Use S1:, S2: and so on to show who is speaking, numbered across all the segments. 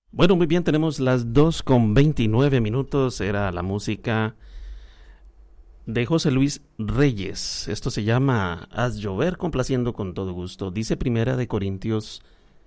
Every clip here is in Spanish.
S1: Bueno, muy bien, tenemos las 2:29. Era la música de José Luis Reyes. Esto se llama Haz llover, complaciendo con todo gusto. Dice Primera de Corintios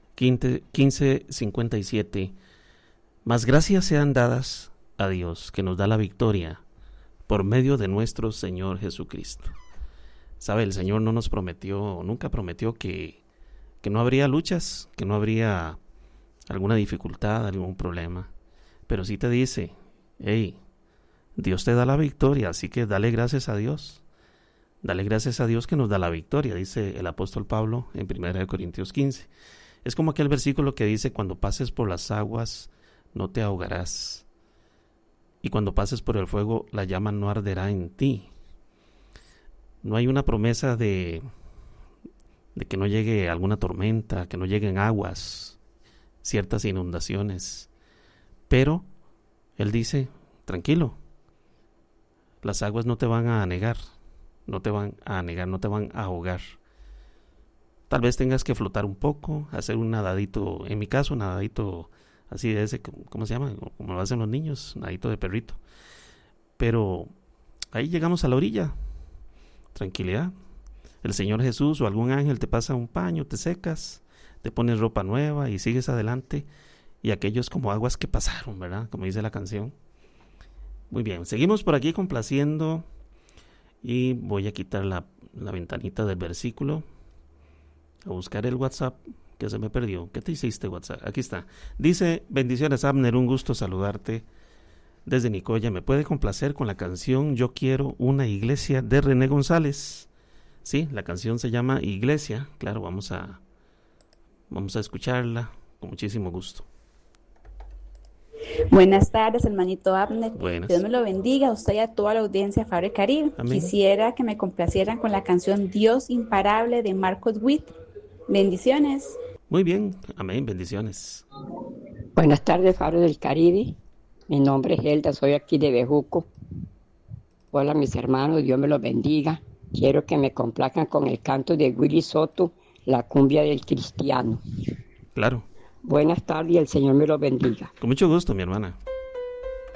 S1: 15:57. Mas gracias sean dadas a Dios, que nos da la victoria por medio de nuestro Señor Jesucristo. Sabe, el Señor no nos prometió, nunca prometió que no habría luchas, que no habría alguna dificultad, algún problema. Pero sí te dice, hey, Dios te da la victoria, así que dale gracias a Dios. Dale gracias a Dios que nos da la victoria, dice el apóstol Pablo en 1 Corintios 15. Es como aquel versículo que dice, cuando pases por las aguas, no te ahogarás. Y cuando pases por el fuego, la llama no arderá en ti. No hay una promesa de que no llegue alguna tormenta, que no lleguen aguas, ciertas inundaciones. Pero Él dice, tranquilo, las aguas no te van a anegar, no te van a ahogar. Tal vez tengas que flotar un poco, hacer un nadadito, en mi caso, un nadadito así de ese, ¿cómo se llama? Como lo hacen los niños, nadadito de perrito. Pero ahí llegamos a la orilla, tranquilidad. El Señor Jesús o algún ángel te pasa un paño, te secas, te pones ropa nueva y sigues adelante. Y aquello es como aguas que pasaron, ¿verdad? Como dice la canción. Muy bien, seguimos por aquí complaciendo. Y voy a quitar la ventanita del versículo. A buscar el WhatsApp que se me perdió. ¿Qué te hiciste, WhatsApp? Aquí está. Dice, bendiciones, Abner, un gusto saludarte desde Nicoya. ¿Me puede complacer con la canción Yo quiero una iglesia de René González? Sí, la canción se llama Iglesia. Claro, vamos a escucharla con muchísimo gusto.
S2: Buenas tardes, hermanito Abner.
S1: Buenas.
S2: Dios me lo bendiga a usted y a toda la audiencia de Faro Caribe.
S1: Amén.
S2: Quisiera que me complacieran con la canción Dios Imparable de Marcos Witt. Bendiciones.
S1: Muy bien, amén, bendiciones.
S3: Buenas tardes, Faro del Caribe. Mi nombre es Elda, soy aquí de Bejuco. Hola, mis hermanos, Dios me los bendiga. Quiero que me complazcan con el canto de Willy Soto, La cumbia del cristiano.
S1: Claro.
S3: Buenas tardes y el Señor me los bendiga.
S1: Con mucho gusto, mi hermana.